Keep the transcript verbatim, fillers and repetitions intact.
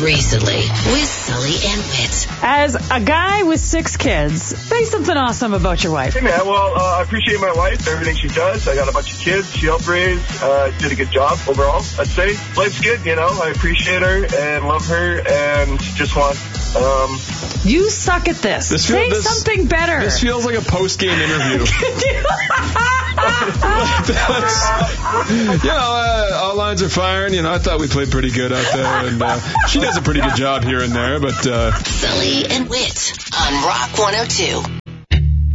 recently with Sully and Whit. As a guy with six kids, say something awesome about your wife. Hey, man. Well, uh, I appreciate my wife, everything she does. I got a bunch of kids. She helped raise, uh, did a good job overall, I'd say. Life's good, you know. I appreciate her and love her and just want... Um, you suck at this. this Say feel, this, something better. This feels like a post-game interview. you know, uh, all lines are firing. You know, I thought we played pretty good out there, and uh, she does a pretty good job here and there. But uh... Sully and Whit on Rock one oh two.